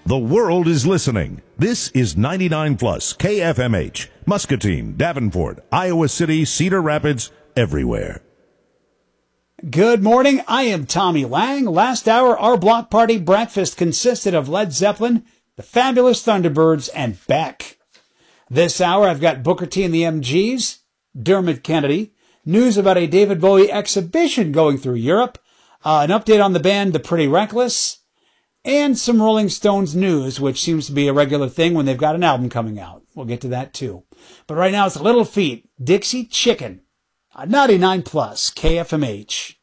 The world is listening. This is 99 Plus KFMH, Muscatine, Davenport, Iowa City, Cedar Rapids, everywhere. Good morning. I am Tommy Lang. Last hour, our block party breakfast consisted of Led Zeppelin, the Fabulous Thunderbirds, and Beck. This hour, I've got Booker T and the MGs, Dermot Kennedy, news about a David Bowie exhibition going through Europe, an update on the band The Pretty Reckless, and some Rolling Stones news, which seems to be a regular thing when they've got an album coming out. We'll get to that too. But right now it's Little Feat, Dixie Chicken, 99 Plus KFMH.